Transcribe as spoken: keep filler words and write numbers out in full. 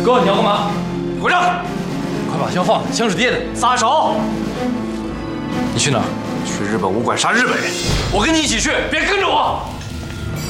哥，你要干嘛？ 你给我让！ 快把枪放下，枪是爹的。 撒手！ 你去哪儿？ 去日本武馆杀日本人。我跟你一起去，别跟着我。